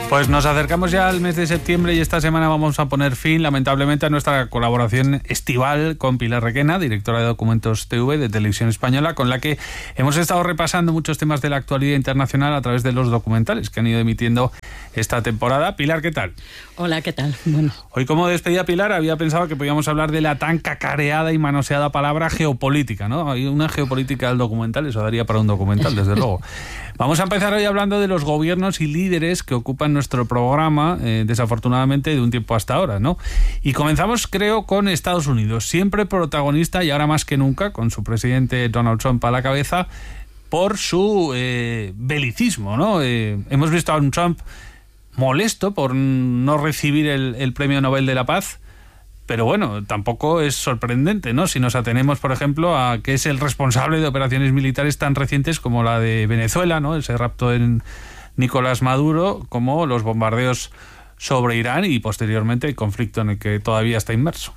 Pues nos acercamos ya al mes de septiembre y esta semana vamos a poner fin, lamentablemente, a nuestra colaboración estival con Pilar Requena, directora de Documentos TV de Televisión Española, con la que hemos estado repasando muchos temas de la actualidad internacional a través de los documentales que han ido emitiendo esta temporada. Pilar, ¿qué tal? Hola, ¿qué tal? Bueno. Hoy, como despedida, Pilar, había pensado que podíamos hablar de la tan cacareada y manoseada palabra geopolítica, ¿no? Hay una geopolítica del documental, eso daría para un documental, desde luego. Vamos a empezar hoy hablando de los gobiernos y líderes que ocupan nuestro programa, desafortunadamente, de un tiempo hasta ahora, ¿no? Y comenzamos, creo, con Estados Unidos, siempre protagonista y ahora más que nunca, con su presidente Donald Trump a la cabeza, por su belicismo, ¿no? Hemos visto a un Trump molesto por no recibir el Premio Nobel de la Paz, pero bueno, tampoco es sorprendente, ¿no? Si nos atenemos, por ejemplo, a que es el responsable de operaciones militares tan recientes como la de Venezuela, ¿no? Ese rapto en Nicolás Maduro, como los bombardeos sobre Irán y posteriormente el conflicto en el que todavía está inmerso.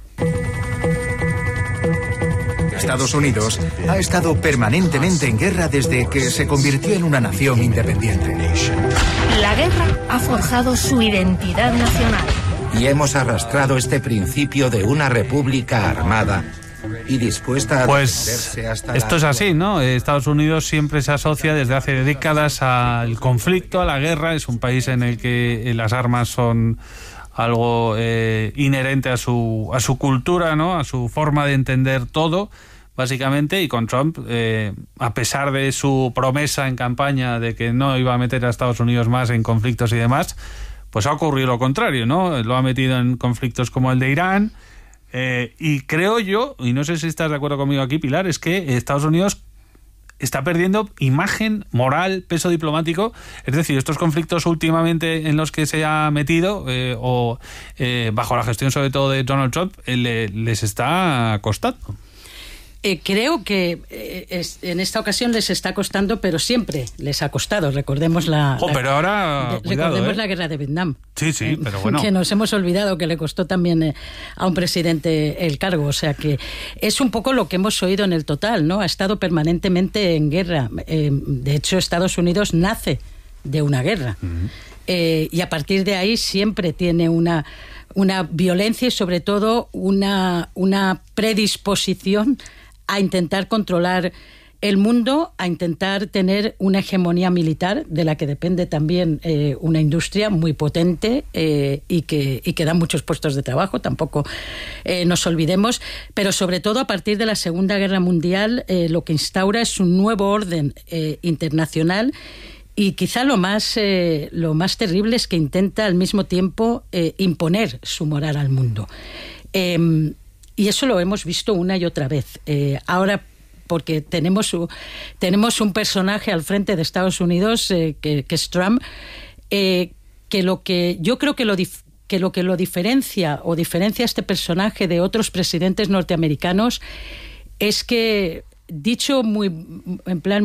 Estados Unidos ha estado permanentemente en guerra desde que se convirtió en una nación independiente. La guerra ha forjado su identidad nacional. Y hemos arrastrado este principio de una república armada y dispuesta a defenderse hasta esto es así, ¿no? Estados Unidos siempre se asocia desde hace décadas al conflicto, a la guerra. Es un país en el que las armas son algo inherente a su cultura, ¿no? A su forma de entender todo, básicamente. Y con Trump, a pesar de su promesa en campaña de que no iba a meter a Estados Unidos más en conflictos y demás, pues ha ocurrido lo contrario, ¿no? Lo ha metido en conflictos como el de Irán. Y creo yo, y no sé si estás de acuerdo conmigo aquí, Pilar, es que Estados Unidos está perdiendo imagen, moral, peso diplomático. Es decir, estos conflictos últimamente en los que se ha metido, bajo la gestión sobre todo de Donald Trump, les está costando. Creo que en esta ocasión les está costando, pero siempre les ha costado. Recordemos la guerra de Vietnam. Sí, pero bueno. Que nos hemos olvidado que le costó también a un presidente el cargo. O sea que es un poco lo que hemos oído en el total, ¿no? Ha estado permanentemente en guerra. De hecho, Estados Unidos nace de una guerra. Uh-huh. Y a partir de ahí siempre tiene una violencia y sobre todo una predisposición a intentar controlar el mundo, a intentar tener una hegemonía militar de la que depende también una industria muy potente y que da muchos puestos de trabajo, tampoco nos olvidemos, pero sobre todo a partir de la Segunda Guerra Mundial lo que instaura es un nuevo orden internacional. Y quizá lo más terrible es que intenta al mismo tiempo imponer su moral al mundo. Y eso lo hemos visto una y otra vez. Ahora, porque tenemos un personaje al frente de Estados Unidos, que es Trump, que yo creo que lo que lo diferencia o diferencia a este personaje de otros presidentes norteamericanos es que, dicho en plan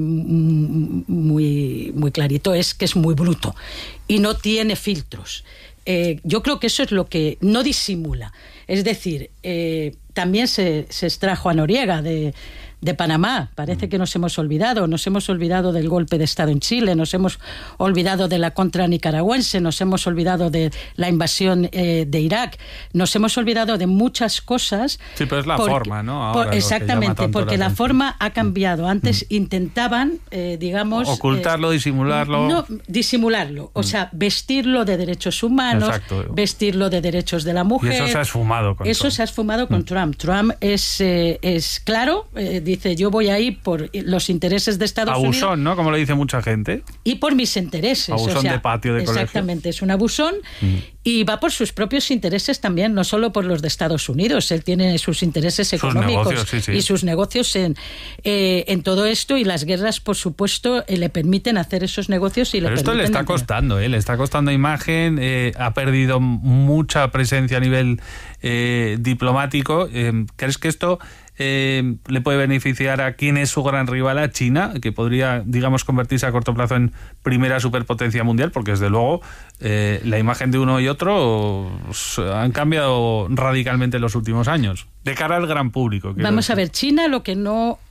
muy clarito, es que es muy bruto y no tiene filtros. Yo creo que eso es lo que no disimula. Es decir, también se extrajo a Noriega de Panamá. Parece que nos hemos olvidado del golpe de Estado en Chile, nos hemos olvidado de la contra nicaragüense, nos hemos olvidado de la invasión de Irak, nos hemos olvidado de muchas cosas. Sí, pero es la forma, ¿no? Exactamente, porque la forma ha cambiado. Antes intentaban, ocultarlo, disimularlo. No, disimularlo. O sea, vestirlo de derechos humanos, exacto, vestirlo de derechos de la mujer. Y eso se ha esfumado con Trump. Se ha esfumado con Trump. Trump es claro, dice, yo voy ahí por los intereses de Estados Unidos. Abusón, ¿no? Como le dice mucha gente. Y por mis intereses. Abusón de patio de colegio. Exactamente, es un abusón. Y va por sus propios intereses también, no solo por los de Estados Unidos. Él tiene sus intereses económicos, sus negocios, sí. Y sus negocios en todo esto, y las guerras, por supuesto, le permiten hacer esos negocios. Pero esto le está costando, le está costando imagen, ha perdido mucha presencia a nivel diplomático. ¿Crees que esto le puede beneficiar a quien es su gran rival, a China, que podría, digamos, convertirse a corto plazo en primera superpotencia mundial? Porque desde luego la imagen de uno y otro han cambiado radicalmente en los últimos años, de cara al gran público. Vamos a ver, China lo que no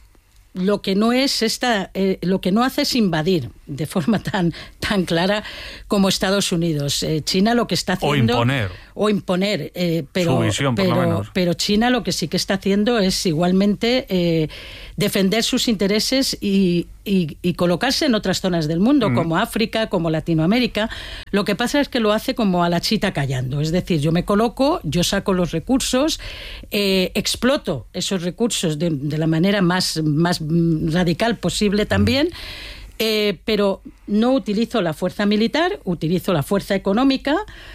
lo que no hace es invadir de forma tan clara como Estados Unidos. China lo que está haciendo o imponer, pero su visión, por lo menos. Pero China lo que sí que está haciendo es igualmente defender sus intereses y colocarse en otras zonas del mundo, como África, como Latinoamérica. Lo que pasa es que lo hace como a la chita callando, es decir, yo me coloco, yo saco los recursos, exploto esos recursos de la manera más radical posible también, pero no utilizo la fuerza militar, utilizo la fuerza económica,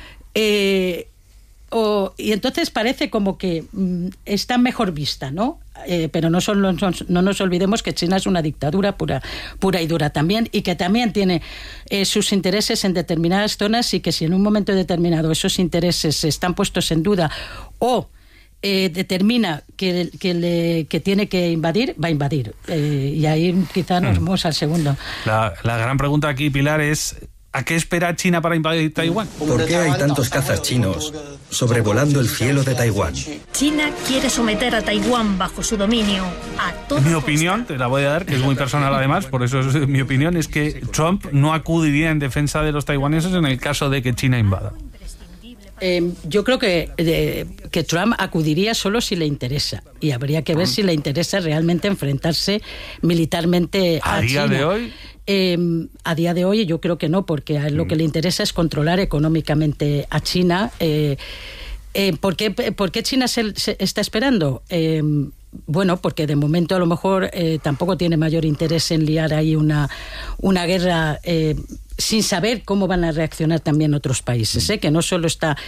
y entonces parece como que está mejor vista, ¿no? Pero no nos olvidemos que China es una dictadura pura y dura también, y que también tiene sus intereses en determinadas zonas, y que si en un momento determinado esos intereses están puestos en duda o determina que tiene que invadir, va a invadir. Y ahí quizá nos vamos al segundo. La gran pregunta aquí, Pilar, es ¿a qué espera China para invadir Taiwán? ¿Por qué hay tantos cazas chinos sobrevolando el cielo de Taiwán? China quiere someter a Taiwán bajo su dominio a todos. Mi opinión, te la voy a dar, que es muy personal además, por eso es mi opinión, es que Trump no acudiría en defensa de los taiwaneses en el caso de que China invada. Yo creo que Trump acudiría solo si le interesa, y habría que ver si le interesa realmente enfrentarse militarmente a China. ¿A día de hoy? A día de hoy yo creo que no, porque a él lo que le interesa es controlar económicamente a China. ¿Por qué China se está esperando? Bueno, porque de momento a lo mejor tampoco tiene mayor interés en liar ahí una guerra sin saber cómo van a reaccionar también otros países, que no solo está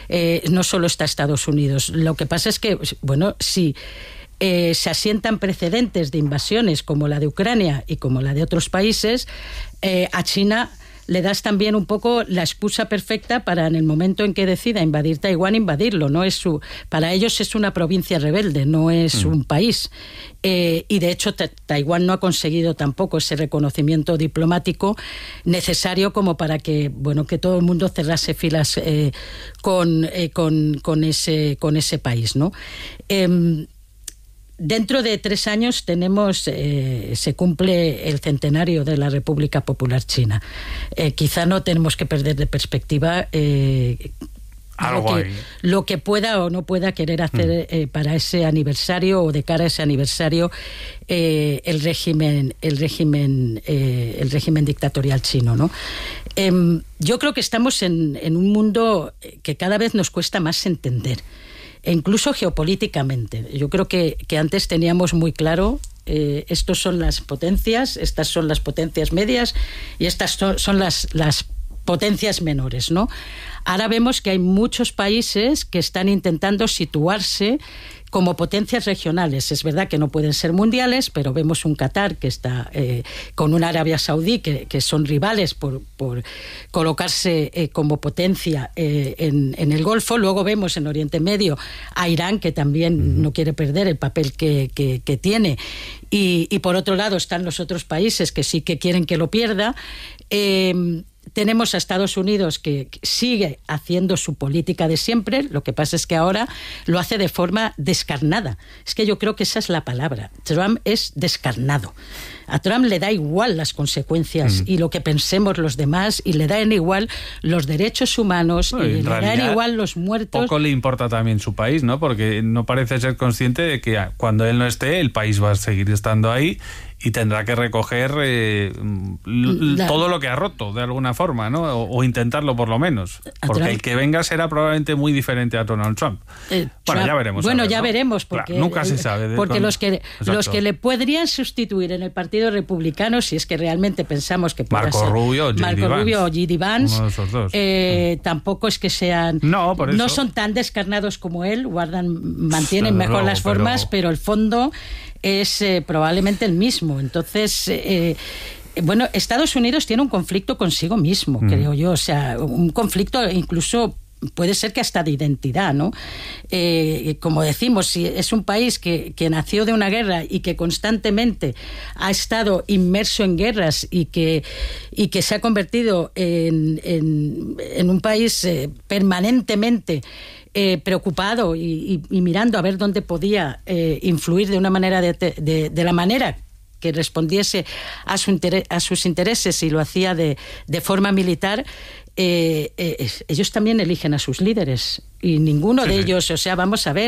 Estados Unidos. Lo que pasa es que, bueno, si se asientan precedentes de invasiones como la de Ucrania y como la de otros países, a China le das también un poco la excusa perfecta para, en el momento en que decida invadir Taiwán, invadirlo. Para ellos es una provincia rebelde, no es un país. Y de hecho Taiwán no ha conseguido tampoco ese reconocimiento diplomático necesario como para que todo el mundo cerrase filas con ese país, ¿no? Dentro de 3 años se cumple el centenario de la República Popular China. Quizá no tenemos que perder de perspectiva lo que pueda o no pueda querer hacer para ese aniversario, o de cara a ese aniversario, el régimen dictatorial chino, ¿no? Yo creo que estamos en un mundo que cada vez nos cuesta más entender. E incluso geopolíticamente. Yo creo que antes teníamos muy claro, estos son las potencias, estas son las potencias medias y estas son las potencias menores, ¿no? Ahora vemos que hay muchos países que están intentando situarse como potencias regionales. Es verdad que no pueden ser mundiales, pero vemos un Qatar que está con una Arabia Saudí que son rivales por colocarse como potencia en el Golfo. Luego vemos en Oriente Medio a Irán, que también no quiere perder el papel que tiene. Y por otro lado están los otros países que sí que quieren que lo pierda. Tenemos a Estados Unidos, que sigue haciendo su política de siempre. Lo que pasa es que ahora lo hace de forma descarnada. Es que yo creo que esa es la palabra. Trump es descarnado. A Trump le da igual las consecuencias y lo que pensemos los demás, y le dan igual los derechos humanos, y le dan igual los muertos. Poco le importa también su país, ¿no? Porque no parece ser consciente de que cuando él no esté, el país va a seguir estando ahí y tendrá que recoger todo lo que ha roto, de alguna forma, ¿no? O intentarlo, por lo menos. Porque el que venga será probablemente muy diferente a Donald Trump. Bueno, ya veremos. Bueno, ya veremos, porque claro, nunca se sabe. Porque los que le podrían sustituir en el Partido Republicano, si es que realmente pensamos que pueda ser Rubio o J.D. Vance, uno de esos dos. Tampoco es que sean... No son tan descarnados como él, mantienen mejor las formas, pero el fondo es probablemente el mismo. Entonces, Estados Unidos tiene un conflicto consigo mismo, creo yo. O sea, un conflicto incluso puede ser que hasta de identidad, ¿no? Como decimos, si es un país que nació de una guerra y que constantemente ha estado inmerso en guerras y que se ha convertido en un país permanentemente preocupado y mirando a ver dónde podía influir de una manera de la manera que respondiese a sus intereses y lo hacía de forma militar, ellos también eligen a sus líderes y ninguno de ellos, o sea, vamos a ver,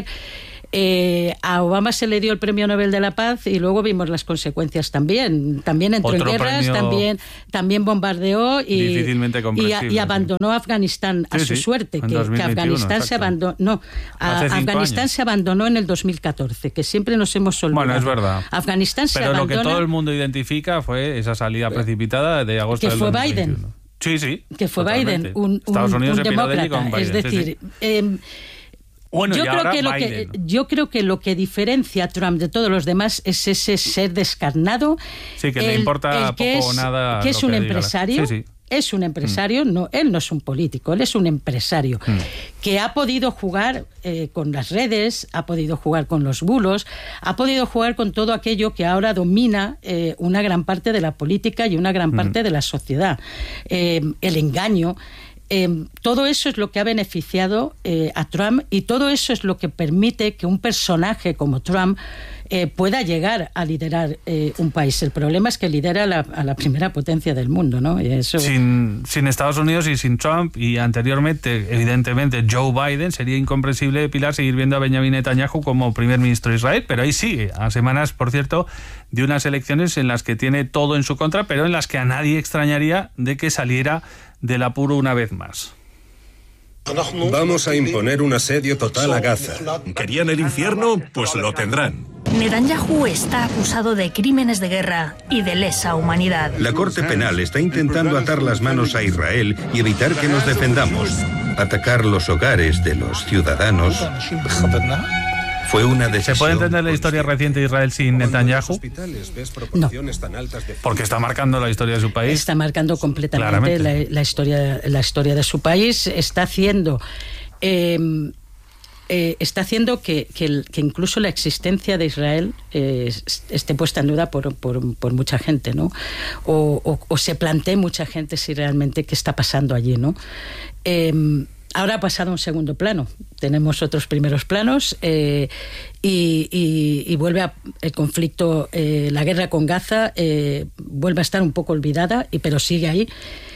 a Obama se le dio el Premio Nobel de la Paz y luego vimos las consecuencias también entró en guerras, también bombardeó y abandonó Afganistán a su suerte, que Afganistán se abandonó, Afganistán se abandonó en el 2014, que siempre nos hemos olvidado. Bueno, es verdad. Afganistán se abandona, lo que todo el mundo identifica fue esa salida precipitada de agosto del 2021. Que fue Biden. Sí. Que fue totalmente. Biden, Estados Unidos un demócrata. Es decir, bueno, yo creo que lo que diferencia a Trump de todos los demás es ese ser descarnado. Sí, que le importa poco o nada. Que es un empresario. Sí. Es un empresario, él no es un político, él es un empresario que ha podido jugar con las redes, ha podido jugar con los bulos, ha podido jugar con todo aquello que ahora domina una gran parte de la política y una gran parte de la sociedad. El engaño. Todo eso es lo que ha beneficiado a Trump y todo eso es lo que permite que un personaje como Trump pueda llegar a liderar un país. El problema es que lidera a la primera potencia del mundo, ¿no? Y eso... Sin Estados Unidos y sin Trump y anteriormente, evidentemente, Joe Biden, sería incomprensible, Pilar, seguir viendo a Benjamin Netanyahu como primer ministro de Israel, pero ahí sigue, a semanas, por cierto, de unas elecciones en las que tiene todo en su contra, pero en las que a nadie extrañaría de que saliera del apuro una vez más. Vamos a imponer un asedio total a Gaza. ¿Querían el infierno? Pues lo tendrán. Netanyahu está acusado de crímenes de guerra y de lesa humanidad. La Corte Penal está intentando atar las manos a Israel y evitar que nos defendamos. Atacar los hogares de los ciudadanos fue una decisión. ¿Se puede entender la historia reciente de Israel sin Netanyahu? No. Porque está marcando la historia de su país. Está marcando completamente la historia de su país. Está haciendo que incluso la existencia de Israel esté puesta en duda por mucha gente, ¿no? O se plantee mucha gente si realmente qué está pasando allí, ¿no? Ahora ha pasado a un segundo plano. Tenemos otros primeros planos y vuelve el conflicto, la guerra con Gaza vuelve a estar un poco olvidada, pero sigue ahí.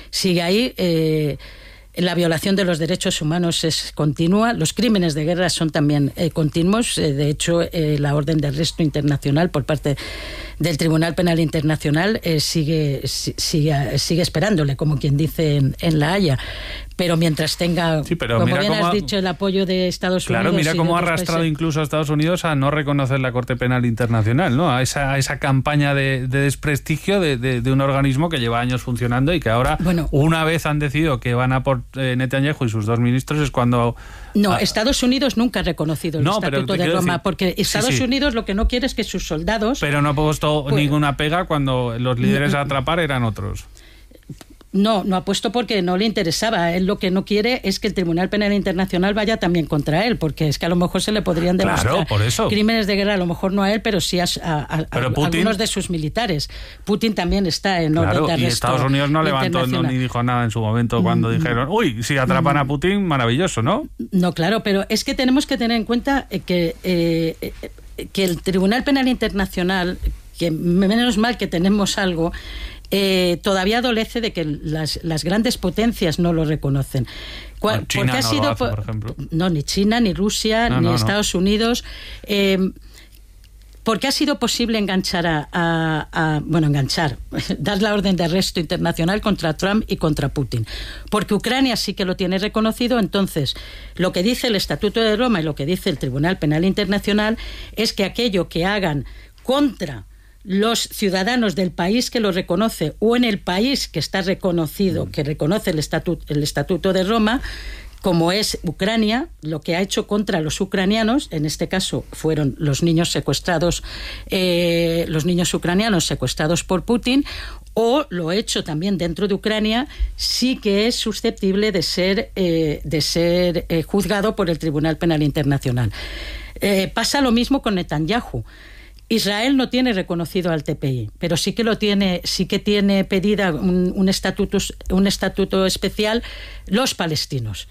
La violación de los derechos humanos es continua. Los crímenes de guerra son también continuos. De hecho, la orden de arresto internacional por parte del Tribunal Penal Internacional sigue esperándole, como quien dice en La Haya. Pero mientras tenga, como bien has dicho, el apoyo de Estados Unidos... Claro, mira cómo ha arrastrado incluso a Estados Unidos a no reconocer la Corte Penal Internacional, ¿no? A esa campaña de desprestigio de un organismo que lleva años funcionando y que ahora, una vez han decidido que van a por Netanyahu y sus dos ministros, es cuando... No, Estados Unidos nunca ha reconocido el Estatuto de Roma, porque Estados Unidos lo que no quiere es que sus soldados... Pero no ha puesto ninguna pega cuando los líderes a atrapar eran otros. No ha puesto porque no le interesaba. Él lo que no quiere es que el Tribunal Penal Internacional vaya también contra él, porque es que a lo mejor se le podrían demostrar crímenes de guerra, a lo mejor no a él, pero sí a algunos de sus militares. Putin también está en orden de arresto. Y Estados Unidos no levantó ni dijo nada en su momento cuando dijeron, si atrapan a Putin, maravilloso, ¿no? No, claro, pero es que tenemos que tener en cuenta que el Tribunal Penal Internacional, que menos mal que tenemos algo, todavía adolece de que las grandes potencias no lo reconocen. China no lo hace, por ejemplo. No, ni China, ni Rusia, ni Estados Unidos. ¿Por qué ha sido posible enganchar dar la orden de arresto internacional contra Trump y contra Putin? Porque Ucrania sí que lo tiene reconocido. Entonces, lo que dice el Estatuto de Roma y lo que dice el Tribunal Penal Internacional es que aquello que hagan contra los ciudadanos del país que lo reconoce o en el país que está reconocido, que reconoce el Estatuto de Roma, como es Ucrania, lo que ha hecho contra los ucranianos, en este caso fueron los niños secuestrados, los niños ucranianos secuestrados por Putin, o lo hecho también dentro de Ucrania, sí que es susceptible de ser juzgado por el Tribunal Penal Internacional. Pasa lo mismo con Netanyahu. Israel no tiene reconocido al TPI, pero sí que tiene pedida un estatuto especial los palestinos.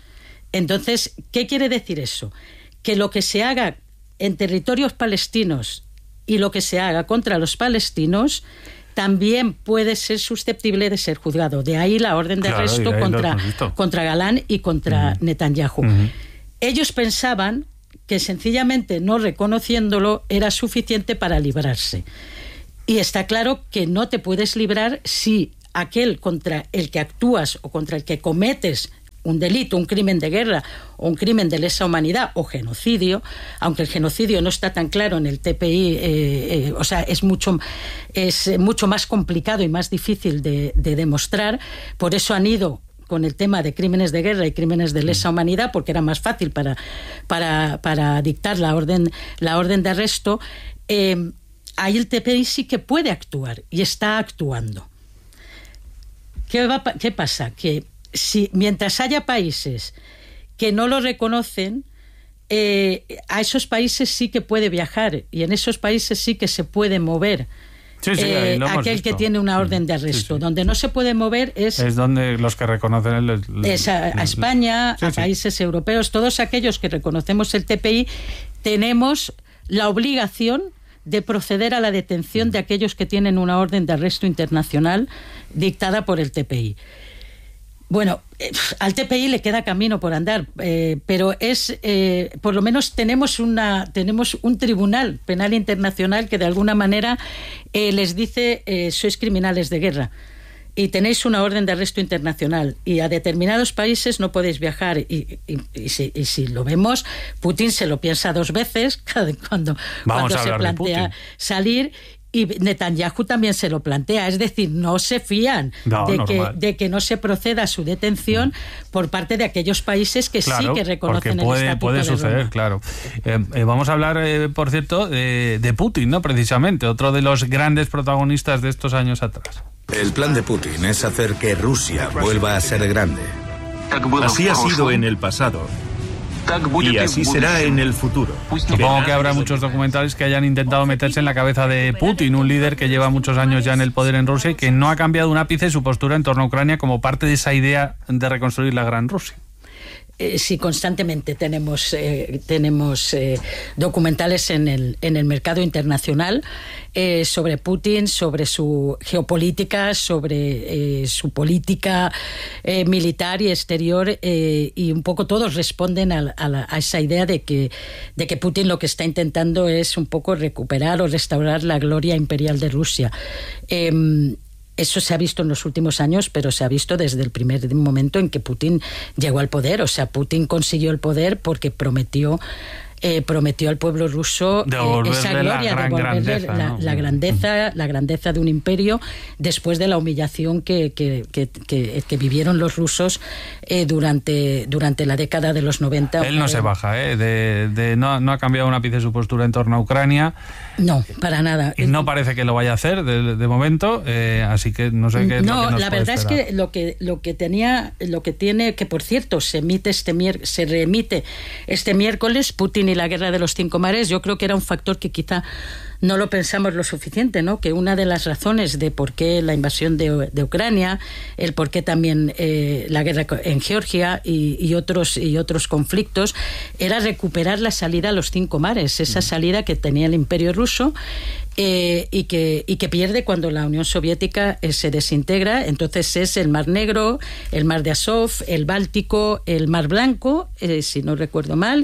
Entonces, ¿qué quiere decir eso? Que lo que se haga en territorios palestinos y lo que se haga contra los palestinos también puede ser susceptible de ser juzgado. De ahí la orden de arresto contra Galán y contra Netanyahu. Ellos pensaban que sencillamente no reconociéndolo era suficiente para librarse. Y está claro que no te puedes librar si aquel contra el que actúas o contra el que cometes un delito, un crimen de guerra o un crimen de lesa humanidad o genocidio, aunque el genocidio no está tan claro en el TPI, o sea, es mucho más complicado y más difícil de demostrar. Por eso han ido con el tema de crímenes de guerra y crímenes de lesa humanidad, porque era más fácil para dictar la orden de arresto. Ahí el TPI sí que puede actuar y está actuando. ¿Qué pasa? Que mientras haya países que no lo reconocen, a esos países sí que puede viajar y en esos países sí que se puede mover. Aquel que tiene una orden de arresto. Donde no se puede mover es donde los que reconocen a España, a países europeos, todos aquellos que reconocemos el TPI, tenemos la obligación de proceder a la detención de aquellos que tienen una orden de arresto internacional dictada por el TPI. Bueno, al TPI le queda camino por andar, pero por lo menos tenemos un tribunal penal internacional que de alguna manera les dice sois criminales de guerra y tenéis una orden de arresto internacional y a determinados países no podéis viajar y si lo vemos, Putin se lo piensa 2 veces cuando se plantea salir. Y Netanyahu también se lo plantea, es decir, no se fían de que no se proceda a su detención por parte de aquellos países que sí que reconocen el estatuto puede suceder, de Roma. Claro. Vamos a hablar, por cierto, de Putin, ¿no? Precisamente, otro de los grandes protagonistas de estos años atrás. El plan de Putin es hacer que Rusia vuelva a ser grande. Así ha sido en el pasado. Y así será en el futuro. Supongo que habrá muchos documentales que hayan intentado meterse en la cabeza de Putin, un líder que lleva muchos años ya en el poder en Rusia y que no ha cambiado un ápice su postura en torno a Ucrania como parte de esa idea de reconstruir la Gran Rusia. Sí, constantemente tenemos documentales en el mercado internacional sobre Putin, sobre su geopolítica, sobre su política militar y exterior, y un poco todos responden a esa idea de que Putin lo que está intentando es un poco recuperar o restaurar la gloria imperial de Rusia. Eso se ha visto en los últimos años, pero se ha visto desde el primer momento en que Putin llegó al poder. O sea, Putin consiguió el poder porque prometió al pueblo ruso esa gloria, devolverle la grandeza de un imperio después de la humillación que vivieron los rusos durante la década de los 90. Él no se baja, no ha cambiado un ápice su postura en torno a Ucrania. No, para nada. Y no parece que lo vaya a hacer de momento, así que no sé qué es lo que nos la verdad esperar. Es que lo que tiene, que por cierto se reemite este miércoles, Putin y la guerra de los 5 mares, yo creo que era un factor que quizá no lo pensamos lo suficiente, ¿no? Que una de las razones de por qué la invasión de Ucrania, el por qué también la guerra en Georgia y otros conflictos, era recuperar la salida a los 5 mares, esa salida que tenía el Imperio ruso y que pierde cuando la Unión Soviética se desintegra. Entonces es el Mar Negro, el Mar de Azov, el Báltico, el Mar Blanco, si no recuerdo mal.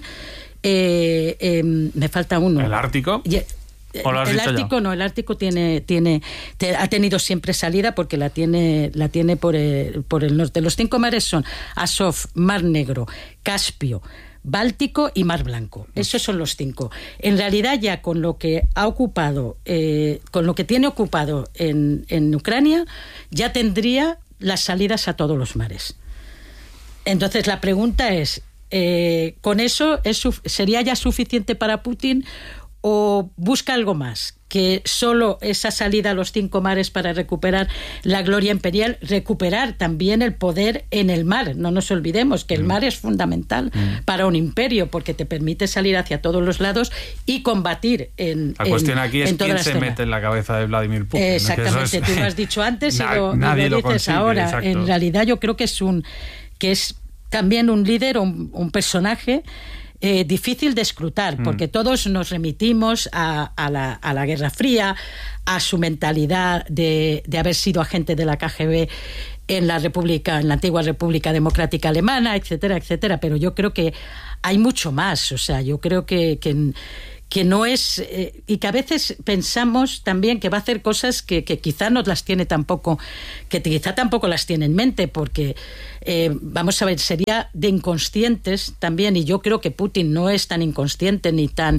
Me falta uno. ¿El Ártico? El Ártico no, el Ártico ha tenido siempre salida porque la tiene por el norte. Los 5 mares son Azov, Mar Negro, Caspio, Báltico y Mar Blanco. Esos son los 5. En realidad ya con lo que ha ocupado, con lo que tiene ocupado en Ucrania, ya tendría las salidas a todos los mares. Entonces la pregunta es, ¿con eso sería ya suficiente para Putin o busca algo más? Que solo esa salida a los 5 mares para recuperar la gloria imperial, recuperar también el poder en el mar. No nos olvidemos que el mar es fundamental para un imperio porque te permite salir hacia todos los lados y combatir La cuestión aquí es quién se mete en la cabeza de Vladimir Putin. Exactamente, tú lo has dicho antes y lo dices consigue, ahora. Exacto. En realidad yo creo que es también un líder, un personaje difícil de escrutar, porque todos nos remitimos a la Guerra Fría, a su mentalidad de haber sido agente de la KGB en la antigua República Democrática Alemana, etcétera, etcétera. Pero yo creo que hay mucho más. O sea, yo creo que no es... y que a veces pensamos también que va a hacer cosas que quizá no las tiene tampoco, que quizá tampoco las tiene en mente, porque vamos a ver, sería de inconscientes también, y yo creo que Putin no es tan inconsciente ni tan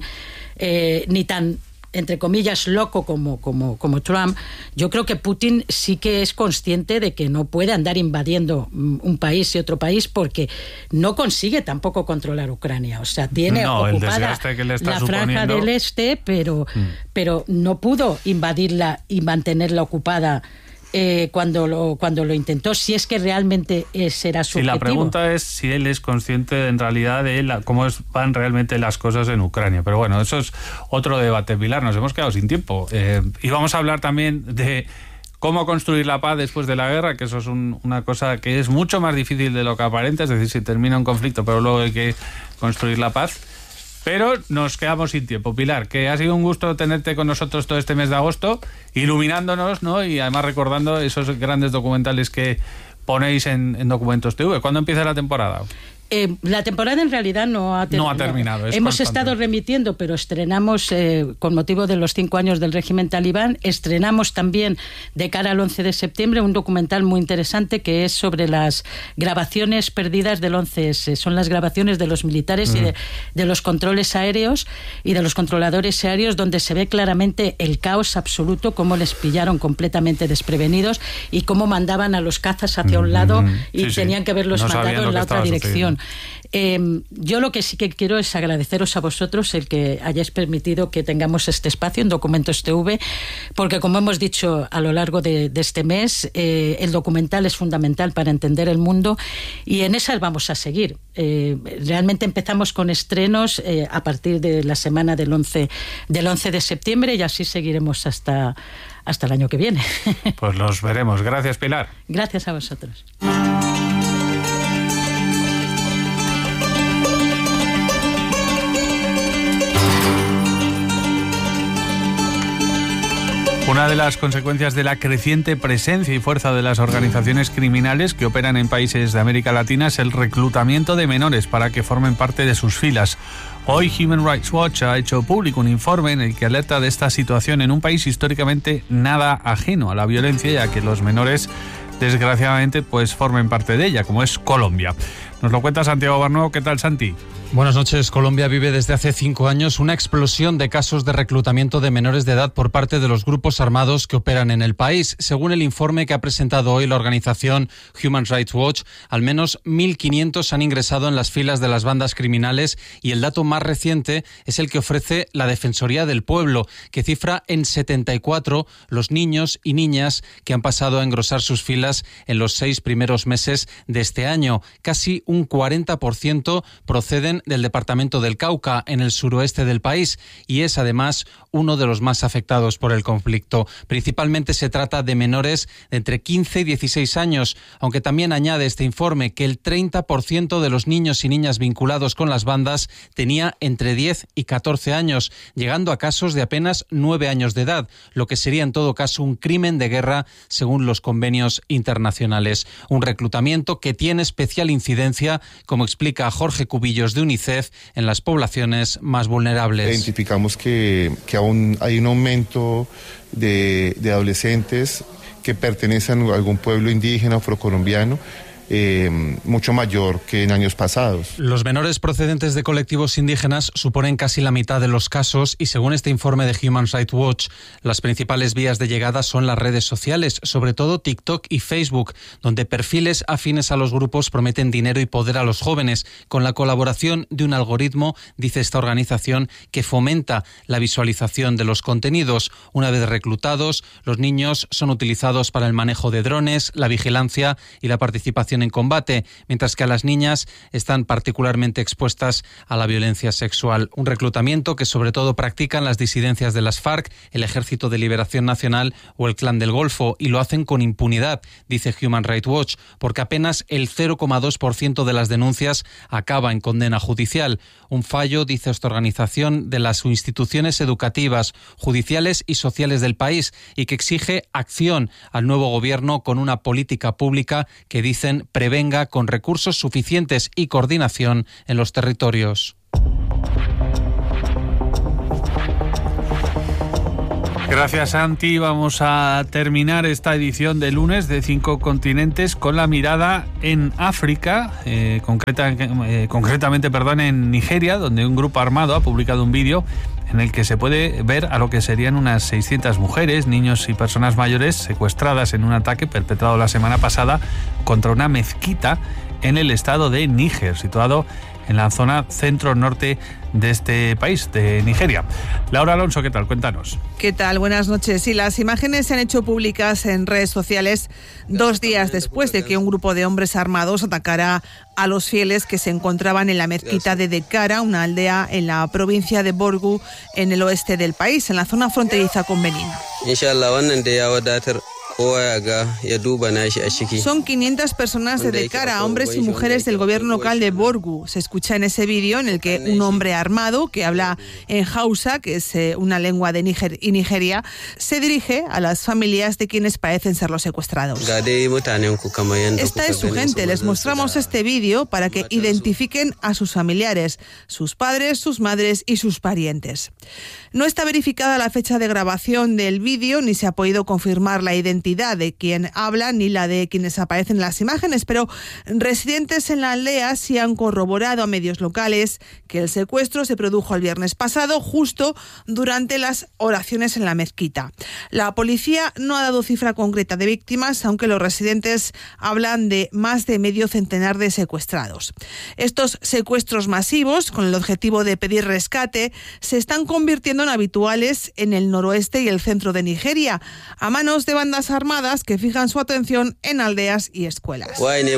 entre comillas loco como Trump. Yo creo que Putin sí que es consciente de que no puede andar invadiendo un país y otro país, porque no consigue tampoco controlar Ucrania. O sea, tiene ocupada la franja del este, pero no pudo invadirla y mantenerla ocupada cuando lo intentó, si es que realmente ese era su objetivo. La pregunta es si él es consciente en realidad de cómo van realmente las cosas en Ucrania. Pero bueno, eso es otro debate, Pilar. Nos hemos quedado sin tiempo. Y vamos a hablar también de cómo construir la paz después de la guerra, que eso es una cosa que es mucho más difícil de lo que aparenta. Es decir, si termina un conflicto, pero luego hay que construir la paz. Pero nos quedamos sin tiempo. Pilar, que ha sido un gusto tenerte con nosotros todo este mes de agosto, iluminándonos, ¿no? Y además recordando esos grandes documentales que ponéis en Documentos TV. ¿Cuándo empieza la temporada? La temporada en realidad no ha terminado. Hemos estado remitiendo, pero estrenamos con motivo de los 5 años del régimen talibán. Estrenamos también de cara al 11 de septiembre un documental muy interesante que es sobre las grabaciones perdidas del 11S. Son las grabaciones de los militares y de los controles aéreos y de los controladores aéreos, donde se ve claramente el caos absoluto, cómo les pillaron completamente desprevenidos y cómo mandaban a los cazas hacia un lado y tenían que haberlos mandado en la otra dirección. Yo lo que sí que quiero es agradeceros a vosotros el que hayáis permitido que tengamos este espacio en Documentos TV, porque como hemos dicho a lo largo de este mes, el documental es fundamental para entender el mundo y en esas vamos a seguir. Realmente empezamos con estrenos a partir de la semana del 11 de septiembre y así seguiremos hasta el año que viene. Pues los veremos. Gracias, Pilar. Gracias a vosotros. Una de las consecuencias de la creciente presencia y fuerza de las organizaciones criminales que operan en países de América Latina es el reclutamiento de menores para que formen parte de sus filas. Hoy Human Rights Watch ha hecho público un informe en el que alerta de esta situación en un país históricamente nada ajeno a la violencia, ya que los menores desgraciadamente pues formen parte de ella, como es Colombia. Nos lo cuenta Santiago Barnuevo. ¿Qué tal, Santi? Buenas noches. Colombia vive desde hace 5 años una explosión de casos de reclutamiento de menores de edad por parte de los grupos armados que operan en el país. Según el informe que ha presentado hoy la organización Human Rights Watch, al menos 1.500 han ingresado en las filas de las bandas criminales y el dato más reciente es el que ofrece la Defensoría del Pueblo, que cifra en 74 los niños y niñas que han pasado a engrosar sus filas en los 6 primeros meses de este año. Casi un 40% proceden del departamento del Cauca, en el suroeste del país, y es además uno de los más afectados por el conflicto. Principalmente se trata de menores de entre 15 y 16 años, aunque también añade este informe que el 30% de los niños y niñas vinculados con las bandas tenía entre 10 y 14 años, llegando a casos de apenas 9 años de edad, lo que sería en todo caso un crimen de guerra según los convenios internacionales. Un reclutamiento que tiene especial incidencia, como explica Jorge Cubillos de UNICEF, en las poblaciones más vulnerables. Identificamos que aún hay un aumento de adolescentes que pertenecen a algún pueblo indígena o afrocolombiano, mucho mayor que en años pasados. Los menores procedentes de colectivos indígenas suponen casi la mitad de los casos y según este informe de Human Rights Watch, las principales vías de llegada son las redes sociales, sobre todo TikTok y Facebook, donde perfiles afines a los grupos prometen dinero y poder a los jóvenes, con la colaboración de un algoritmo, dice esta organización, que fomenta la visualización de los contenidos. Una vez reclutados, los niños son utilizados para el manejo de drones, la vigilancia y la participación población en combate, mientras que a las niñas están particularmente expuestas a la violencia sexual. Un reclutamiento que sobre todo practican las disidencias de las FARC, el Ejército de Liberación Nacional o el Clan del Golfo, y lo hacen con impunidad, dice Human Rights Watch, porque apenas el 0,2% de las denuncias acaba en condena judicial. Un fallo, dice esta organización, de las instituciones educativas, judiciales y sociales del país, y que exige acción al nuevo gobierno con una política pública que, dicen, prevenga con recursos suficientes y coordinación en los territorios. Gracias, Santi. Vamos a terminar esta edición de lunes de 5 continentes con la mirada en África, concretamente en Nigeria, donde un grupo armado ha publicado un vídeo en el que se puede ver a lo que serían unas 600 mujeres, niños y personas mayores secuestradas en un ataque perpetrado la semana pasada contra una mezquita en el estado de Níger, situado en la zona centro-norte de este país, de Nigeria. Laura Alonso, ¿qué tal? Cuéntanos. ¿Qué tal? Buenas noches. Sí, las imágenes se han hecho públicas en redes sociales 2 días después de que un grupo de hombres armados atacara a los fieles que se encontraban en la mezquita de Dekara, una aldea en la provincia de Borgu, en el oeste del país, en la zona fronteriza con Benín. Son 500 personas de Dekara, hombres y mujeres del gobierno local de Borgu. Se escucha en ese vídeo en el que un hombre armado que habla en Hausa, que es una lengua de Níger y Nigeria, se dirige a las familias de quienes parecen ser los secuestrados. Esta es su gente. Les mostramos este vídeo para que identifiquen a sus familiares, sus padres, sus madres y sus parientes. No está verificada la fecha de grabación del vídeo, ni se ha podido confirmar la identidad de quien habla ni la de quienes aparecen en las imágenes, pero residentes en la aldea sí han corroborado a medios locales que el secuestro se produjo el viernes pasado, justo durante las oraciones en la mezquita. La policía no ha dado cifra concreta de víctimas, aunque los residentes hablan de más de medio centenar de secuestrados. Estos secuestros masivos, con el objetivo de pedir rescate, se están convirtiendo en habituales en el noroeste y el centro de Nigeria, a manos de bandas armadas que fijan su atención en aldeas y escuelas.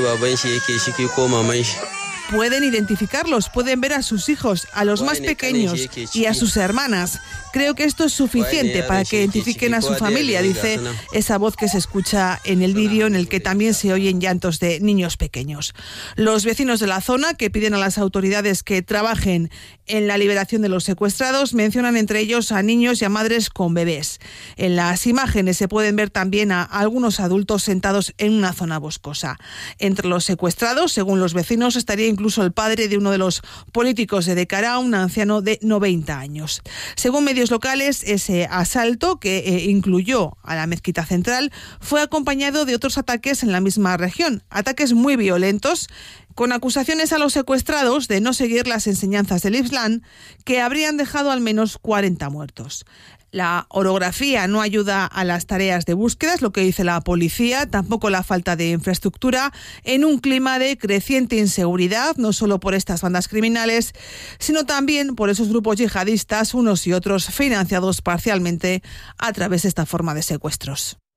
Pueden identificarlos, pueden ver a sus hijos, a los más pequeños y a sus hermanas. Creo que esto es suficiente para que identifiquen a su familia, dice esa voz que se escucha en el vídeo, en el que también se oyen llantos de niños pequeños. Los vecinos de la zona, que piden a las autoridades que trabajen en la liberación de los secuestrados, mencionan entre ellos a niños y a madres con bebés. En las imágenes se pueden ver también a algunos adultos sentados en una zona boscosa. Entre los secuestrados, según los vecinos, estaría incluso el padre de uno de los políticos de Dekara, un anciano de 90 años. Según medios locales, ese asalto, que incluyó a la mezquita central, fue acompañado de otros ataques en la misma región, ataques muy violentos, con acusaciones a los secuestrados de no seguir las enseñanzas del Islam, que habrían dejado al menos 40 muertos. La orografía no ayuda a las tareas de búsqueda, es lo que dice la policía, tampoco la falta de infraestructura, en un clima de creciente inseguridad, no solo por estas bandas criminales, sino también por esos grupos yihadistas, unos y otros financiados parcialmente a través de esta forma de secuestros.